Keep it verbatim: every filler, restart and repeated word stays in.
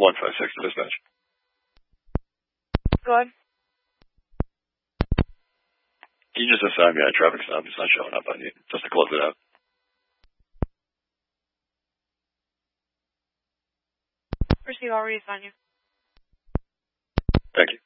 one five six to dispatch. Go ahead. Can you just assign me a traffic stop? It's not showing up on you, just to close it out. Proceed, I'll reassign you. Thank you.